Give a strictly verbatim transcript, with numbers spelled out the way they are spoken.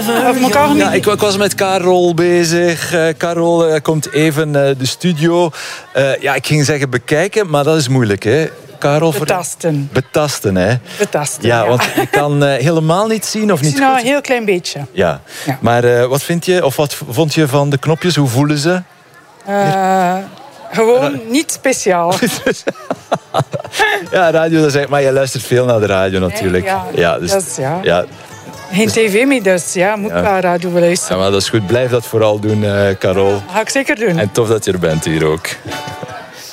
Of elkaar niet. Ja, ik, ik was met Carol bezig. Uh, Carol uh, komt even uh, de studio. Uh, ja, ik ging zeggen bekijken, maar dat is moeilijk, hè? Carol, Betasten. Betasten, hè? Betasten, ja. ja. Want je kan uh, helemaal niet zien of ik niet zie nou goed. een heel klein beetje. Ja. ja. Maar uh, wat vind je, of wat vond je van de knopjes? Hoe voelen ze? Uh, gewoon niet speciaal. ja, radio, dat is, maar je luistert veel naar de radio natuurlijk. Nee, ja, ja, dus, dat is, ja. ja. Geen tv meer, dus ja, moet ja. naar radio luisteren. Ja, maar dat is goed. Blijf dat vooral doen, uh, Carol. Ja, ga ik zeker doen. En tof dat je er bent hier ook.